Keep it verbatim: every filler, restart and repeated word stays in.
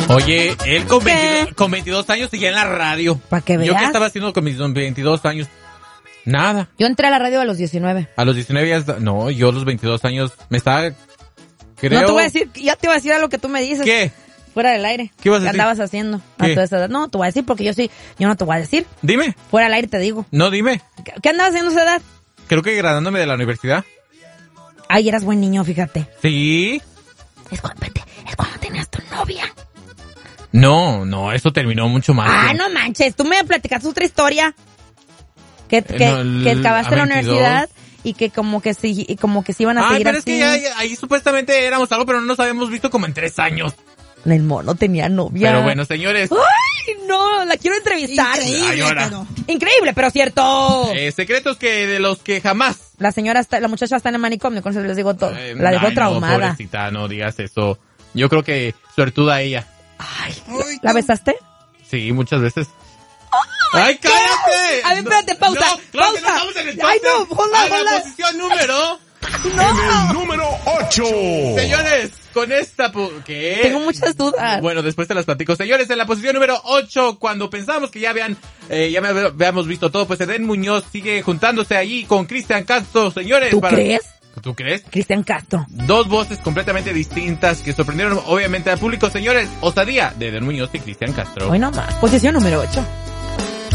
Oye, él con veintidós, con veintidós años seguía en la radio. ¿Para qué veas? ¿Yo qué estaba haciendo con mis veintidós años? Nada. Yo entré a la radio a los diecinueve. A los diecinueve ya... está- No, yo a los veintidós años me estaba... Creo... No te voy a decir, ya te voy a decir a lo que tú me dices. ¿Qué? Fuera del aire. ¿Qué ibas a ¿Qué decir? andabas haciendo a ¿Qué? toda esa edad? No, te voy a decir porque yo sí, yo no te voy a decir. Dime. Fuera del aire te digo. No, dime. ¿Qué, qué andabas haciendo a esa edad? Creo que graduándome de la universidad. Ay, eras buen niño, fíjate. Sí. Es cuando, es cuando tenías tu novia. No, no, eso terminó mucho más. Ah, tiempo. no manches, tú me platicaste otra historia. Que, que, no, el- que acabaste a la veintidós. universidad y que como que sí, y como que se iban a Ay, seguir pero así. es que ya, ya- ahí supuestamente éramos algo, pero no nos habíamos visto como en tres años. El mono tenía novia. Pero bueno, señores, ¡Ay, no! La quiero entrevistar. Increíble, Ay, ahora. pero- Increíble, pero cierto. eh, secretos que de los que jamás... La señora está, la muchacha está en el manicomio, con eso les digo todo. Eh, la dejó ay, no, traumada. pobrecita, no digas eso. Yo creo que suertuda ella. Ay, Ay, ¿la no. besaste? Sí, muchas veces. ¡Ay, cállate! A ver, espérate, pausa, No, claro que pausa. no estamos en el Ay, top no, ten. ponla, A la ponla. posición número... En el número ocho. Señores, con esta... pu- ¿Qué? Tengo muchas dudas. Bueno, después te las platico. Señores, en la posición número ocho, cuando pensamos que ya vean, eh, ya me habíamos visto todo, pues Edén Muñoz sigue juntándose allí con Cristian Castro, señores. ¿Tú para- crees? ¿Tú crees? Cristian Castro. Dos voces completamente distintas que sorprendieron obviamente al público, señores. Osadía de Edén Muñoz y Cristian Castro. Hoy no más. Posición número ocho.